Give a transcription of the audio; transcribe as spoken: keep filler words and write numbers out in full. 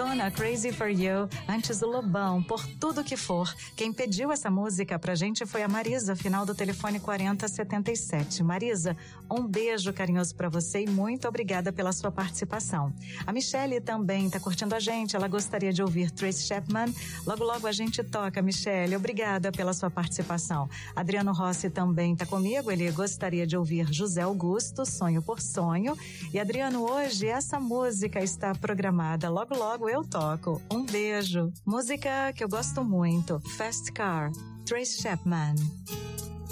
Luna, Crazy for You. Antes o Lobão, Por Tudo Que For. Quem pediu essa música pra gente foi a Marisa, final do telefone quarenta setenta e sete. Marisa, um beijo carinhoso pra você e muito obrigada pela sua participação. A Michele também tá curtindo a gente, ela gostaria de ouvir Tracy Chapman. Logo, logo a gente toca, Michele. Obrigada pela sua participação. Adriano Rossi também tá comigo, ele gostaria de ouvir José Augusto, Sonho por Sonho. E Adriano, hoje essa música está programada, logo logo eu toco. Um beijo. Música que eu gosto muito, Fast Car, Tracy Chapman.